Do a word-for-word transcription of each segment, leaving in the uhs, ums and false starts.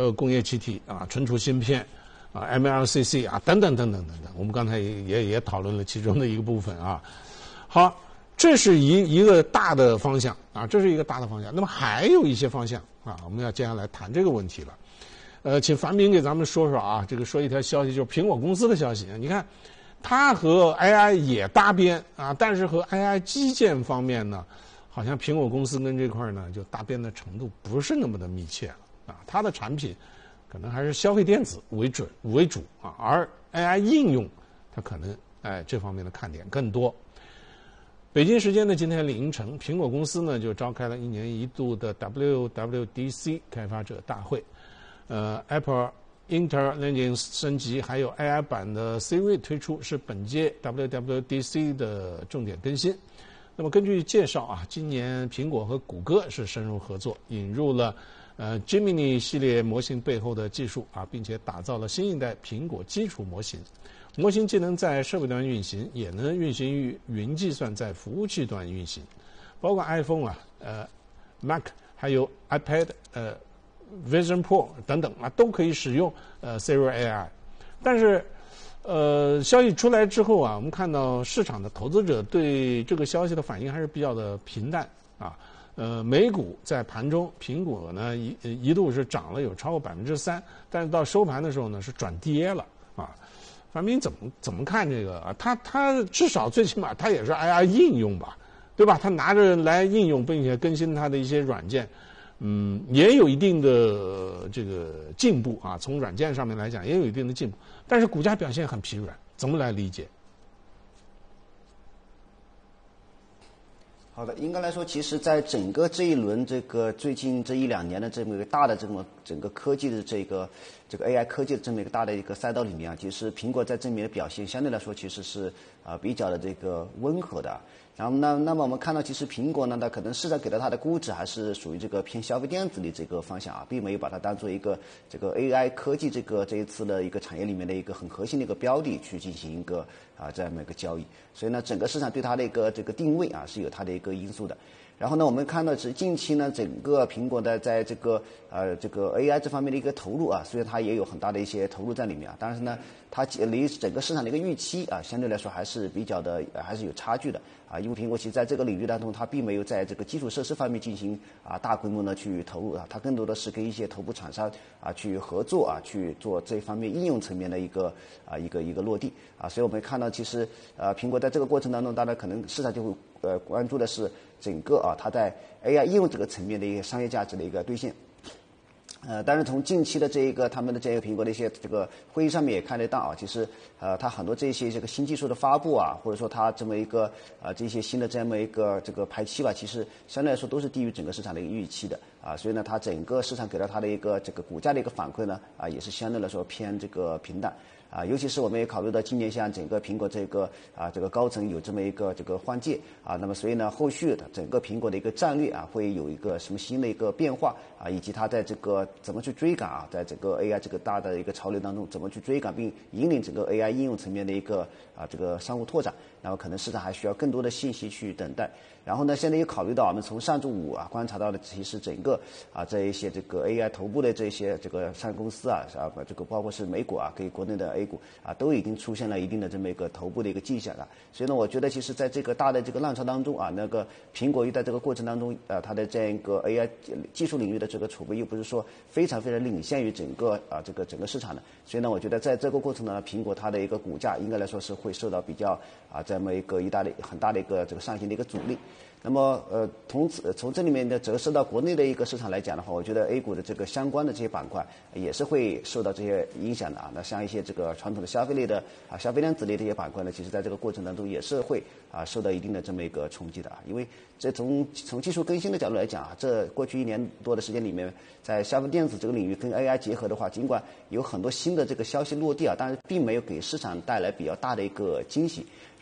呃工业气体啊，存储芯片啊 ，M L C C 啊，等等等等等等。我们刚才也也也讨论了其中的一个部分啊。好，这是一一个大的方向啊，这是一个大的方向。那么还有一些方向啊，我们要接下来谈这个问题了。呃，请樊明给咱们说说啊，这个说一条消息，就是苹果公司的消息。你看，它和 A I 也搭边啊，但是和 A I 基建方面呢，好像苹果公司跟这块呢就搭边的程度不是那么的密切了啊。它的产品可能还是消费电子为准为主啊，而 A I 应用它可能哎这方面的看点更多。北京时间的今天凌晨，苹果公司呢就召开了一年一度的 W W D C 开发者大会。呃 ，Apple Intel Engine 升级，还有 A I 版的 Siri 推出，是本届 W W D C 的重点更新。那么根据介绍啊，今年苹果和谷歌是深入合作，引入了呃 Gemini 系列模型背后的技术啊，并且打造了新一代苹果基础模型。模型既能在设备端运行，也能运行于云计算在服务器端运行，包括 iPhone 啊、呃 Mac 还有 iPad 呃。Vision Pro 等等啊，都可以使用呃 Siri A I， 但是呃消息出来之后啊，我们看到市场的投资者对这个消息的反应还是比较的平淡啊。呃，美股在盘中，苹果呢一一度是涨了有超过百分之三，但是到收盘的时候呢是转跌了啊。樊明怎么怎么看这个啊？他他至少最起码他也是 A I 应用吧，对吧？他拿着来应用，并且更新他的一些软件。嗯，也有一定的这个进步啊，从软件上面来讲也有一定的进步，但是股价表现很疲软，怎么来理解？ 好的，应该来说，其实，在整个这一轮这个最近这一两年的这么一个大的这么整个科技的这个这个 A I 科技的这么一个大的一个赛道里面啊，其实苹果在这里面的表现相对来说其实是啊、呃、比较的这个温和的。然后那那么我们看到，其实苹果呢，它可能市场给到它的估值还是属于这个偏消费电子的这个方向啊，并没有把它当做一个这个 A I 科技这个这一次的一个产业里面的一个很核心的一个标的去进行一个啊这样的一个交易。所以呢，整个市场对它的一个这个定位啊是有它的一个因素的。然后呢，我们看到是近期呢，整个苹果的在这个呃这个 A I 这方面的一个投入啊，虽然它也有很大的一些投入在里面啊，但是呢，它离整个市场的一个预期啊，相对来说还是比较的、呃、还是有差距的啊。因为苹果其实在这个领域当中，它并没有在这个基础设施方面进行啊大规模的去投入啊，它更多的是跟一些头部厂商啊去合作啊，去做这方面应用层面的一个啊一个一个落地啊。所以我们看到，其实呃苹果在这个过程当中，当然可能市场就会呃关注的是整个啊它在 A I 应用这个层面的一个商业价值的一个兑现。呃，但是从近期的这一个他们的这个苹果的一些这个会议上面也看得到啊，其实呃，它很多这些这个新技术的发布啊，或者说它这么一个呃这些新的这么一个这个排期吧，其实相对来说都是低于整个市场的一个预期的啊，所以呢，它整个市场给到它的一个这个股价的一个反馈呢啊，也是相对来说偏这个平淡。啊，尤其是我们也考虑到今年像整个苹果这个啊这个高层有这么一个这个换届啊，那么所以呢，后续的整个苹果的一个战略啊，会有一个什么新的一个变化啊，以及它在这个怎么去追赶啊，在整个 A I 这个大的一个潮流当中，怎么去追赶并引领整个 A I 应用层面的一个啊这个商务拓展，然后可能市场还需要更多的信息去等待。然后呢，现在也考虑到我们从上周五啊观察到的，其实整个啊这一些这个 A I 头部的这些这个上市公司啊啊这个包括是美股啊，跟国内的 A 股啊，都已经出现了一定的这么一个头部的一个迹象了。所以呢，我觉得其实在这个大的这个浪潮当中啊，那个苹果又在这个过程当中啊，它的这样一个 A I 技术领域的这个储备又不是说非常非常领先于整个啊这个整个市场的。所以呢，我觉得在这个过程呢，苹果它的一个股价应该来说是会受到比较啊这么一个一大的很大的一个这个上行的一个阻力。那么，呃，从此从这里面的折射到国内的一个市场来讲的话，我觉得 A 股的这个相关的这些板块也是会受到这些影响的啊。那像一些这个传统的消费类的啊、消费电子类这些板块呢，其实在这个过程当中也是会啊受到一定的这么一个冲击的啊。因为这从从技术更新的角度来讲啊，这过去一年多的时间里面，在消费电子这个领域跟 A I 结合的话，尽管有很多新的这个消息落地啊，但是并没有给市场带来比较大的一个惊喜。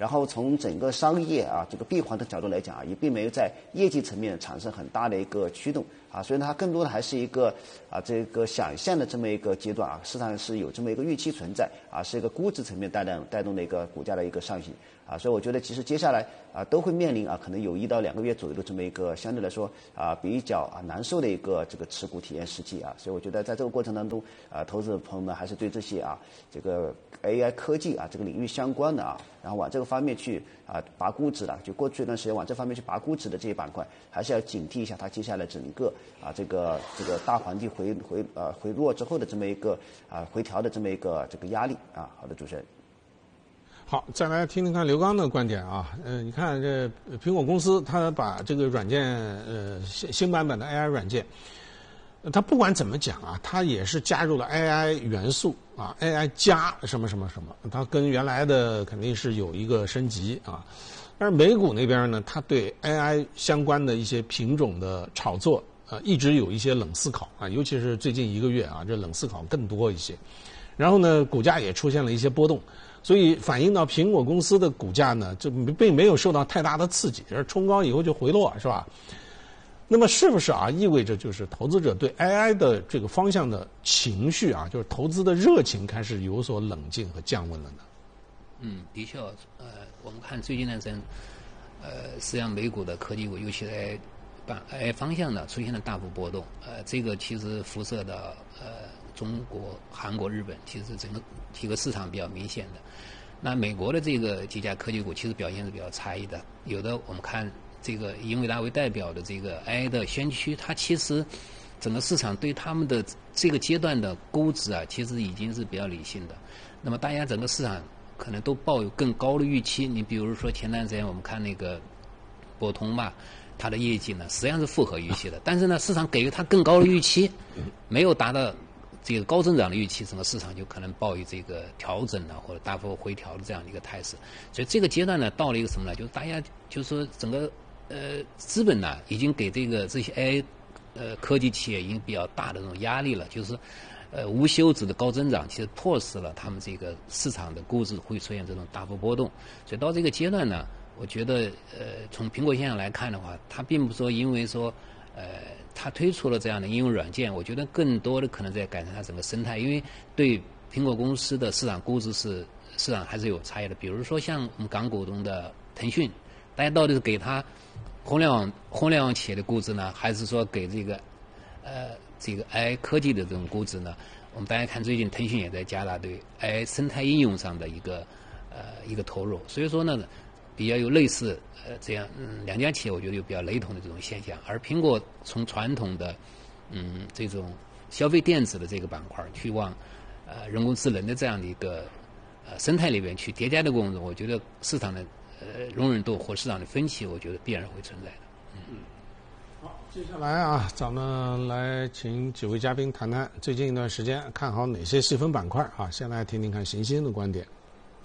然后从整个商业啊这个闭环的角度来讲啊，也并没有在业绩层面产生很大的一个驱动啊，所以它更多的还是一个啊这个想象的这么一个阶段啊，市场是有这么一个预期存在啊，是一个估值层面带动带动的一个股价的一个上行啊，所以我觉得其实接下来啊都会面临啊可能有一到两个月左右的这么一个相对来说啊比较啊难受的一个这个持股体验时期啊，所以我觉得在这个过程当中啊，投资者朋友们还是对这些啊这个 A I 科技啊这个领域相关的啊，然后往这个方面去啊拔估值的，就过去一段时间往这方面去拔估值的这些板块，还是要警惕一下它接下来整个啊这个这个大环境回回呃回落之后的这么一个啊回调的这么一个这个压力啊。好的，主持人。 好，再来听听看刘刚的观点啊。呃，你看这苹果公司，它把这个软件呃新新版本的 A I 软件，它不管怎么讲啊，它也是加入了 A I 元素啊 ，A I 加什么什么什么，它跟原来的肯定是有一个升级啊。但是美股那边呢，它对 A I 相关的一些品种的炒作，呃，一直有一些冷思考啊，尤其是最近一个月啊，这冷思考更多一些。然后呢，股价也出现了一些波动。所以反映到苹果公司的股价呢，就并没有受到太大的刺激，而冲高以后就回落，是吧？那么是不是啊，意味着就是投资者对 A I 的这个方向的情绪啊，就是投资的热情开始有所冷静和降温了呢？ 嗯，的确，呃，我们看最近的阵，呃，实际上美股的科技股，尤其在把 A I 方向呢出现了大幅波动，呃，这个其实辐射到呃中国、韩国、日本，其实整个几个市场比较明显的。那美国的这个几家科技股其实表现是比较差异的，有的我们看这个以英伟达为代表的这个 A I 的先驱，它其实整个市场对他们的这个阶段的估值啊，其实已经是比较理性的。那么大家整个市场可能都抱有更高的预期。你比如说前段时间我们看那个博通嘛，它的业绩呢实际上是符合预期的，但是呢市场给予它更高的预期，没有达到这个高增长的预期，整个市场就可能抱有这个调整呢或者大幅回调的这样的一个态势。所以这个阶段呢到了一个什么呢？就是大家就是说整个呃资本呢已经给这个这些 A I 呃科技企业已经比较大的这种压力了，就是呃无休止的高增长，其实迫使了他们这个市场的估值会出现这种大幅波动。所以到这个阶段呢，我觉得呃从苹果现象来看的话，它并不说因为说呃它推出了这样的应用软件，我觉得更多的可能在改善它整个生态，因为对苹果公司的市场估值是市场还是有差异的。比如说像我们港股东的腾讯，大家到底是给它互联网互联网企业的估值呢，还是说给这个呃这个 A I 科技的这种估值呢？我们大家看最近腾讯也在加大对 A I 生态应用上的一个呃一个投入，所以说呢比较有类似呃这样嗯两家企业我觉得有比较雷同的这种现象。而苹果从传统的嗯这种消费电子的这个板块去往呃人工智能的这样的一个呃生态里边去叠加的过程中，我觉得市场的呃容忍度或市场的分歧，我觉得必然会存在的。嗯。 好，接下来啊，咱们来请几位嘉宾谈谈最近一段时间看好哪些细分板块啊？先来听听看邢鑫的观点。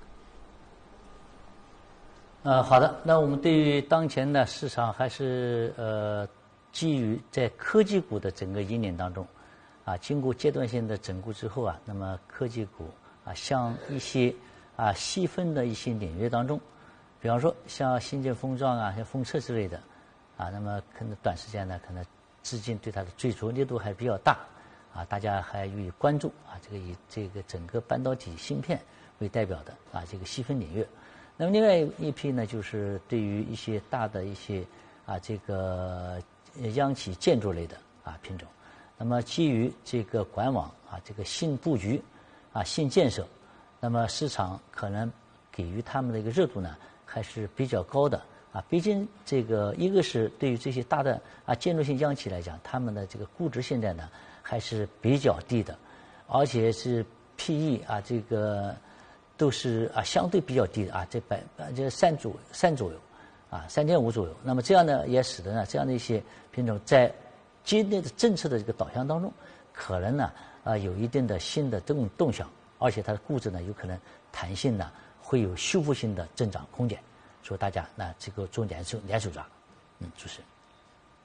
呃，好的，那我们对于当前的市场还是呃基于在科技股的整个引领当中，啊，经过阶段性的整固之后啊，那么科技股啊，像一些啊细分的一些领域当中，比方说像新建封装啊、像封测之类的，啊，那么可能短时间呢，可能资金对它的追逐力度还比较大，啊，大家还予以关注啊，这个以这个整个半导体芯片为代表的啊这个细分领域。那么另外一批呢，就是对于一些大的一些啊这个央企建筑类的啊品种，那么基于这个管网啊这个新布局啊新建设，那么市场可能给予他们的一个热度呢还是比较高的啊。毕竟这个一个是对于这些大的啊建筑性央企来讲，他们的这个估值现在呢还是比较低的，而且是 P E 啊这个。都是啊相对比较低的啊，这百这三左三左右，啊三点五左右。那么这样呢，也使得呢这样的一些品种在今年的政策的这个导向当中，可能呢啊有一定的新的动动向，而且它的估值呢有可能弹性呢会有修复性的增长空间。所以大家那这个做两手两手抓，嗯，主持人。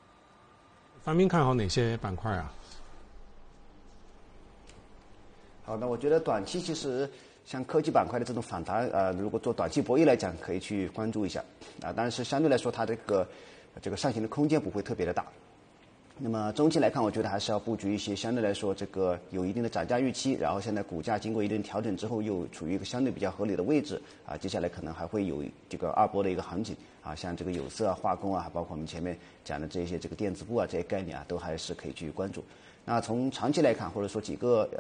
范斌看好哪些板块啊？ 好， 好，那我觉得短期其实像科技板块的这种反弹，呃，如果做短期博弈来讲，可以去关注一下啊。但是相对来说，它这个这个上行的空间不会特别的大。那么中期来看，我觉得还是要布局一些相对来说这个有一定的涨价预期，然后现在股价经过一定调整之后，又处于一个相对比较合理的位置啊。接下来可能还会有这个二波的一个行情啊，像这个有色啊、化工啊，包括我们前面讲的这些这个电子股啊这些概念啊，都还是可以去关注。那从长期来看，或者说几个